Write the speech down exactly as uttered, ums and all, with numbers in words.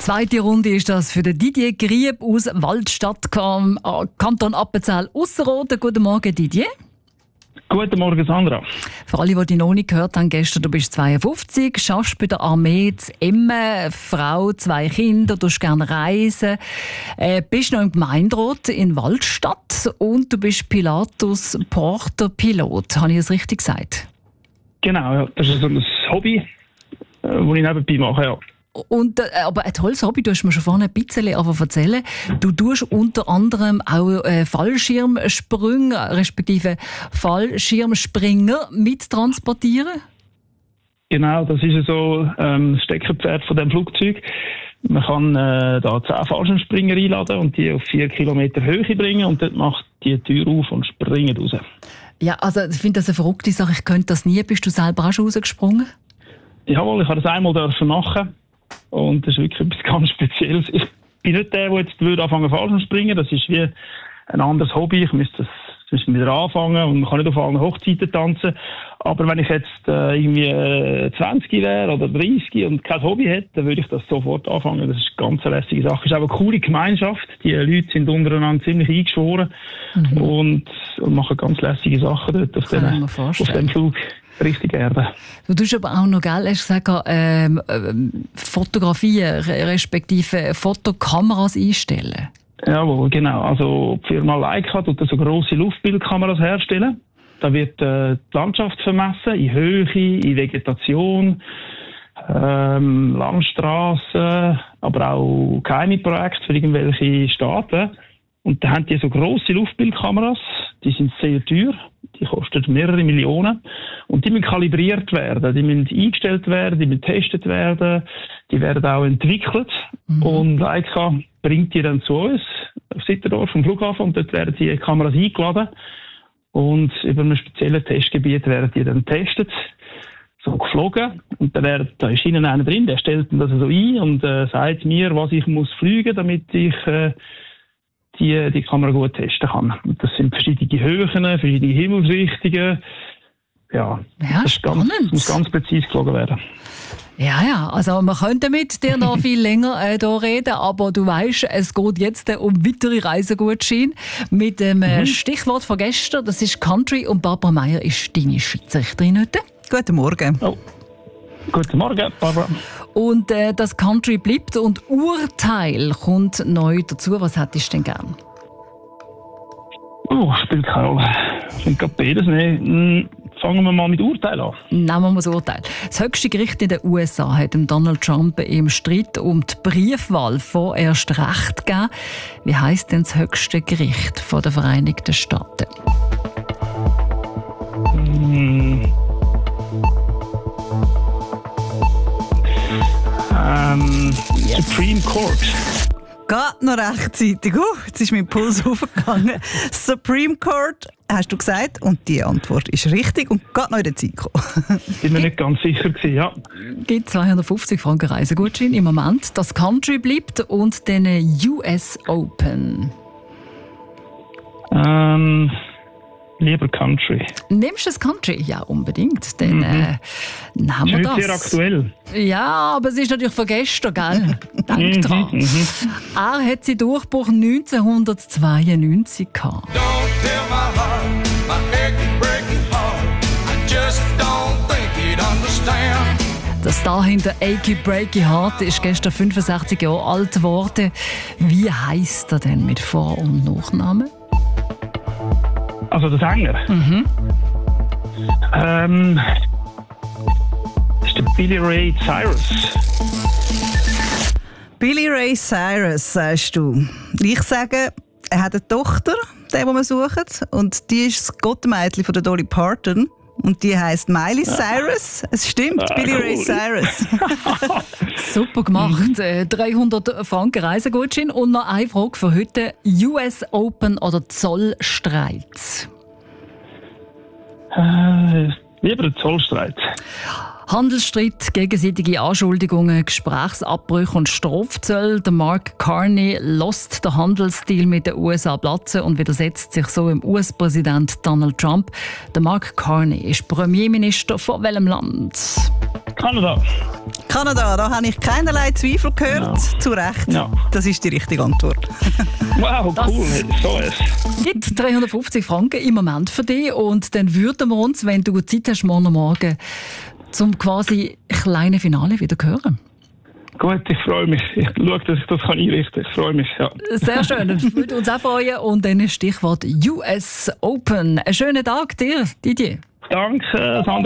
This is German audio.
Zweite Runde ist das für den Didier Grieb aus Waldstadt, Kanton Appenzell Ausserrhoden. Guten Morgen, Didier. Guten Morgen, Sandra. Für alle, die dich noch nicht gehört haben, gestern, du bist zweiundfünfzig, schaffst bei der Armee zu Emmen, Frau, zwei Kinder, du gerne reisen, äh, bist noch im Gemeinderat in Waldstadt und du bist Pilatus Porter Pilot. Habe ich das richtig gesagt? Genau, ja. Das ist so ein Hobby, das ich nebenbei mache, ja. Und, äh, aber ein tolles Hobby, du hast mir schon vorhin ein bisschen erzählen. Du tust unter anderem auch äh, Fallschirmsprünge, respektive Fallschirmspringer mittransportieren? Genau, das ist so ähm, das Steckenpferd von dem Flugzeug. Man kann äh, da zehn Fallschirmspringer einladen und die auf vier Kilometer Höhe bringen und dort macht die Tür auf und springen raus. Ja, also ich finde das eine verrückte Sache. Ich könnte das nie. Bist du selber auch schon rausgesprungen? Jawohl, ich habe das einmal dürfen machen. Und das ist wirklich etwas ganz Spezielles. Ich bin nicht der, der jetzt würde anfangen Fallschirm springen. Das ist wie ein anderes Hobby. Ich müsste das müsste wieder anfangen und man kann nicht auf allen Hochzeiten tanzen. Aber wenn ich jetzt äh, irgendwie äh, zwanzig wäre oder dreißig und kein Hobby hätte, dann würde ich das sofort anfangen. Das ist eine ganz lässige Sache. Es ist auch eine coole Gemeinschaft. Die Leute sind untereinander ziemlich eingeschworen mhm. und, und machen ganz lässige Sachen dort auf, den, auf dem Flug. Richtig Erde. Du tust aber auch noch, gell, hast du gesagt, ähm, ähm, Fotografien, respektive Fotokameras einstellen. Jawohl, genau. Also die Firma Leica tut so grosse Luftbildkameras herstellen. Da wird äh, die Landschaft vermessen, in Höhe, in Vegetation, ähm, Landstraßen, aber auch keine Projekte für irgendwelche Staaten. Und da haben die so grosse Luftbildkameras, die sind sehr teuer, die kosten mehrere Millionen. Und die müssen kalibriert werden, die müssen eingestellt werden, die müssen getestet werden, die werden auch entwickelt. Mhm. Und Leica bringt die dann zu uns, auf Sitterdorf, vom Flughafen, und dort werden die Kameras eingeladen. Und über einem speziellen Testgebiet werden die dann getestet, so geflogen. Und dann wird, da ist ihnen einer drin, der stellt das so ein und äh, sagt mir, was ich muss fliegen, damit ich äh, die, die Kamera gut testen kann. Und das sind verschiedene Höhen, verschiedene Himmelsrichtungen. Ja, ja, das spannend. Ganz, muss ganz präzise geflogen werden. Ja, ja, also man könnte mit dir noch viel länger äh, da reden, aber du weißt, es geht jetzt äh, um weitere Reisegutscheine mit dem äh, mhm. Stichwort von gestern, das ist Country, und Barbara Meier ist deine Schiedsrichterin heute. Guten Morgen. Oh. Guten Morgen, Barbara. Und äh, das Country bleibt und Urteil kommt neu dazu. Was hättest du denn gern? Oh, spielt keine Rolle. Ich finde gerade beides nicht. Fangen wir mal mit Urteil an. Nehmen wir mal das Urteil. Das höchste Gericht in den U S A hat dem Donald Trump im Streit um die Briefwahl vorerst Recht gegeben. Wie heisst denn das höchste Gericht von den Vereinigten Staaten? Hm. Ähm, yes. Supreme Court. Geht noch rechtzeitig. Uh, jetzt ist mein Puls aufgegangen. Supreme Court, hast du gesagt. Und die Antwort ist richtig und geht noch in der Zeit gekommen. Bin mir nicht ganz sicher gewesen, ja. Gibt zweihundertfünfzig Franken Reisegutschein im Moment. Das Country bleibt und den U S Open. Ähm... Lieber Country. Nimmst du das Country? Ja, unbedingt. Dann, äh, nehmen wir das. Ist sehr aktuell. Ja, aber es ist natürlich von gestern, gell? Denk dran. Er hat seinen Durchbruch neunzehnhundertzweiundneunzig gehabt. Don't tell my heart, my aching, breaking heart. I just don't think he'd understand. Der Star hinter Achy Breaky Heart ist gestern fünfundsechzig Jahre alt geworden. Wie heisst er denn mit Vor- und Nachnamen? Also der Sänger? Mhm. Ähm, das ist der Billy Ray Cyrus. Billy Ray Cyrus, sagst du. Ich sage, er hat eine Tochter, den, den wir suchen. Und die ist das Gottmädchen von der Dolly Parton. Und die heisst Miley Cyrus. Es stimmt, ah, Billy cool. Ray Cyrus. Super gemacht. Mhm. dreihundert Franken Reisegutschein. Und noch eine Frage für heute. U S Open oder Zollstreit? Äh, lieber ein Zollstreit. Handelsstreit, gegenseitige Anschuldigungen, Gesprächsabbrüche und Strafzölle. Der Mark Carney lässt den Handelsdeal mit den U S A platzen und widersetzt sich so im U S-Präsident Donald Trump. Der Mark Carney ist Premierminister von welchem Land? Kanada. Kanada, da habe ich keinerlei Zweifel gehört. Ja. Zu Recht. Ja. Das ist die richtige Antwort. Wow, Das- cool. So ist es. Gibt dreihundertfünfzig Franken im Moment für dich und dann würden wir uns, wenn du Zeit hast, morgen Morgen zum quasi kleinen Finale wieder hören. Gut, ich freue mich. Ich schaue, dass ich das kann einrichten kann. Ich freue mich, ja. Sehr schön, das würde uns auch freuen. Und dann Stichwort U S Open. Einen schönen Tag dir, Didier. Danke, Sandra.